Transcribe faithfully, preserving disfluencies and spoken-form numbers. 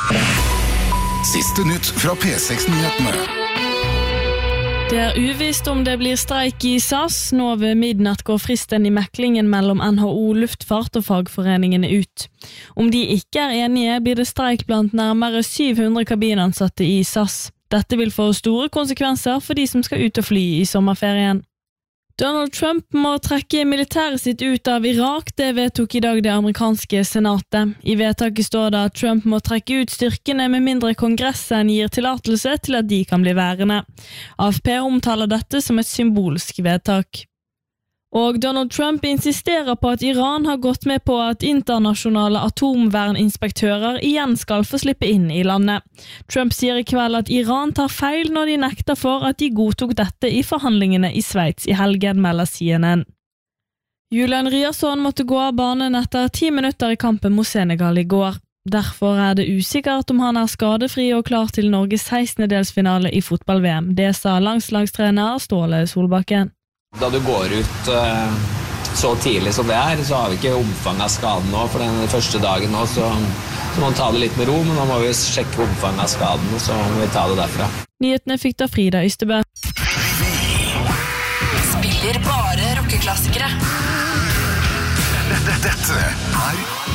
Siste nytt fra P seks-nyhetene. Det er uvisst om det blir streik i S A S. Nå ved midnatt går fristen i meklingen mellom N H O Luftfart og fagforeningene ut. Om de ikke er enige, blir det streik blant nærmere syv hundre kabinansatte i S A S. Dette vil få store konsekvenser for de som skal ut og fly i sommerferien. Donald Trump må trekke militæret sitt ut av Irak, det vedtok i dag det amerikanske senatet. I vedtaket står det at Trump må trekke ut styrkene med mindre kongressen gir tillatelse til at de kan bli værende. A F P omtaler dette som et symbolsk vedtak. Og Donald Trump insisterer på at Iran har gått med på at internasjonale atomverninspektører igjen skal få slippe inn i landet. Trump sier i kveld at Iran tar feil når de nekter for at de godtok dette i forhandlingene i Sveits i helgen, melder C N N. Julian Ryerson måtte gå av banen etter ti minutter i kampen mot Senegal i går. Derfor er det usikkert om han er skadefri og klar til Norges sekstendedelsfinale i fotball-V M. Det sa landslagstrener Ståle Solbakken. Da du går ut uh, så tidlig som det er, så har vi ikke omfanget av skaden nå, for den første dagen nå, så, så må man ta det litt med ro, men nå må vi sjekke omfanget av skaden, og så må vi ta det derfra. Nyhetene fikk da Frida Ystebø. Spiller bare rockeklassikere. Dette er